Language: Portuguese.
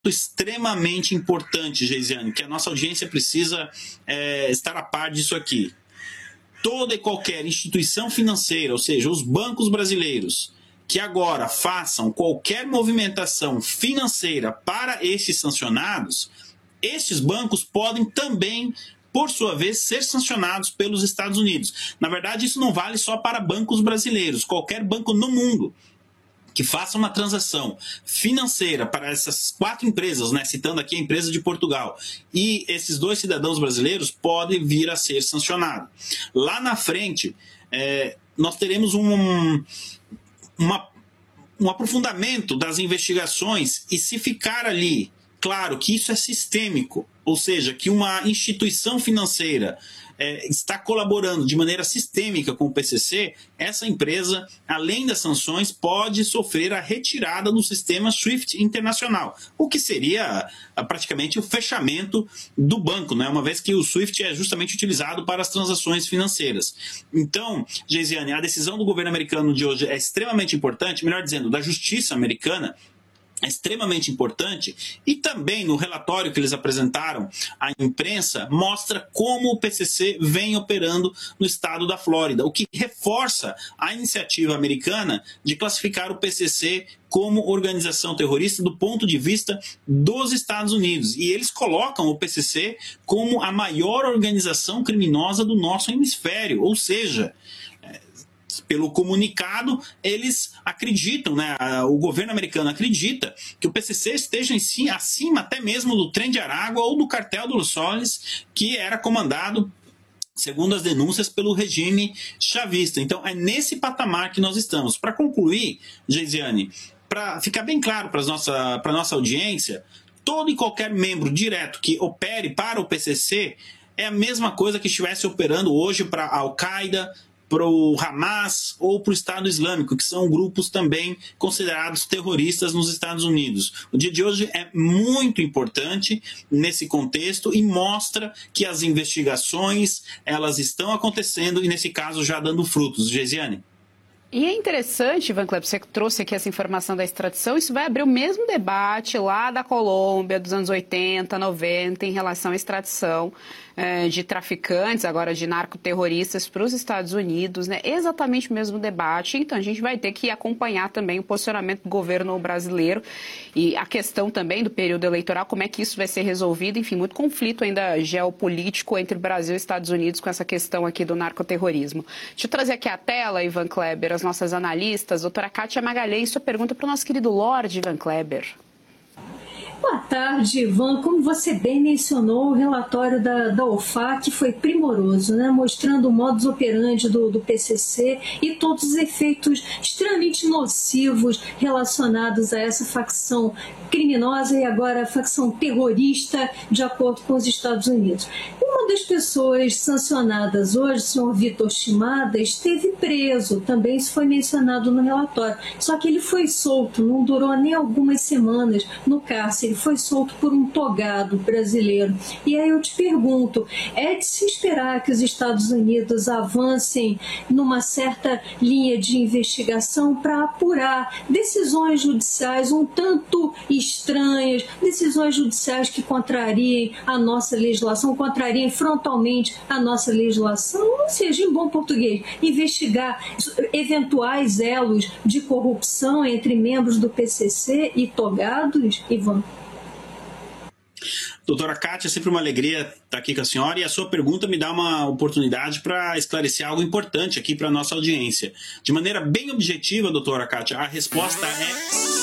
extremamente importante, Geisiane, que a nossa audiência precisa estar a par disso aqui. Toda e qualquer instituição financeira, ou seja, os bancos brasileiros, que agora façam qualquer movimentação financeira para estes sancionados, estes bancos podem também, por sua vez, ser sancionados pelos Estados Unidos. Na verdade, isso não vale só para bancos brasileiros. Qualquer banco no mundo que faça uma transação financeira para essas 4 empresas, né, citando aqui a empresa de Portugal, e esses 2 cidadãos brasileiros podem vir a ser sancionados. Lá na frente, nós teremos um aprofundamento das investigações, e se ficar ali claro que isso é sistêmico, ou seja, que uma instituição financeira está colaborando de maneira sistêmica com o PCC, essa empresa, além das sanções, pode sofrer a retirada do sistema SWIFT internacional, o que seria praticamente o fechamento do banco, né? Uma vez que o SWIFT é justamente utilizado para as transações financeiras. Então, Geisiane, a decisão do governo americano de hoje é extremamente importante, melhor dizendo, da justiça americana, é extremamente importante, e também no relatório que eles apresentaram à imprensa, mostra como o PCC vem operando no estado da Flórida, o que reforça a iniciativa americana de classificar o PCC como organização terrorista do ponto de vista dos Estados Unidos. E eles colocam o PCC como a maior organização criminosa do nosso hemisfério, ou seja, pelo comunicado, eles acreditam, né, o governo americano acredita que o PCC esteja em si, acima até mesmo do Trem de Aragua ou do cartel dos Soles, que era comandado, segundo as denúncias, pelo regime chavista. Então, é nesse patamar que nós estamos. Para concluir, Geisiane, para ficar bem claro para a nossa audiência, todo e qualquer membro direto que opere para o PCC é a mesma coisa que estivesse operando hoje para a Al-Qaeda, para o Hamas ou para o Estado Islâmico, que são grupos também considerados terroristas nos Estados Unidos. O dia de hoje é muito importante nesse contexto e mostra que as investigações elas estão acontecendo e, nesse caso, já dando frutos. Geisiane? E é interessante, Ivan Kleber, você trouxe aqui essa informação da extradição, isso vai abrir o mesmo debate lá da Colômbia dos anos 80, 90, em relação à extradição de traficantes, agora de narcoterroristas, para os Estados Unidos, né? Exatamente o mesmo debate. Então, a gente vai ter que acompanhar também o posicionamento do governo brasileiro e a questão também do período eleitoral, como é que isso vai ser resolvido. Enfim, muito conflito ainda geopolítico entre o Brasil e os Estados Unidos com essa questão aqui do narcoterrorismo. Deixa eu trazer aqui a tela, Ivan Kleber, as nossas analistas. Doutora Kátia Magalhães, sua pergunta para o nosso querido Lorde Ivan Kleber. Boa tarde, Ivan. Como você bem mencionou, o relatório da OFAC foi primoroso, né? Mostrando o modus operandi do PCC e todos os efeitos extremamente nocivos relacionados a essa facção criminosa e agora a facção terrorista, de acordo com os Estados Unidos. Uma das pessoas sancionadas hoje, o senhor Vitor Shimada, esteve preso, também isso foi mencionado no relatório, só que ele foi solto, não durou nem algumas semanas no cárcere, ele foi solto por um togado brasileiro. E aí eu te pergunto, é de se esperar que os Estados Unidos avancem numa certa linha de investigação para apurar decisões judiciais um tanto estranhas, decisões judiciais que contrariem a nossa legislação, contrariem frontalmente a nossa legislação, ou seja, em bom português, investigar eventuais elos de corrupção entre membros do PCC e togados, Ivan? Doutora Kátia, é sempre uma alegria estar aqui com a senhora, e a sua pergunta me dá uma oportunidade para esclarecer algo importante aqui para a nossa audiência. De maneira bem objetiva, doutora Kátia, a resposta é